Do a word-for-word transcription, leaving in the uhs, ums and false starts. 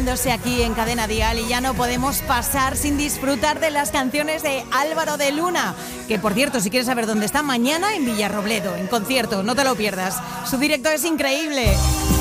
quedándose aquí en Cadena Dial y ya no podemos pasar sin disfrutar de las canciones de Álvaro de Luna, que por cierto, si quieres saber dónde está, mañana en Villarrobledo, en concierto, no te lo pierdas. Su directo es increíble.